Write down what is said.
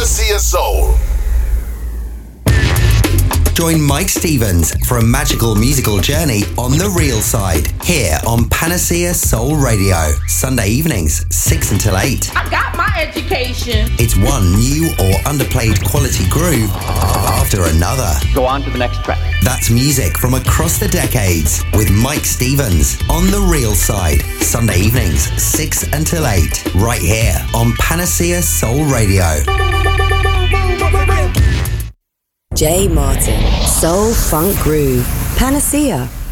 Panacea Soul. Join Mike Stevens for a magical musical journey on the real side, here on Panacea Soul Radio, Sunday evenings, 6 until 8. I got my education. It's one new or underplayed quality groove after another. Go on to the next track. That's music from across the decades with Mike Stevens on the real side, Sunday evenings, 6 until 8, right here on Panacea Soul Radio. Jay Martin, Soul Funk Groove, Panacea.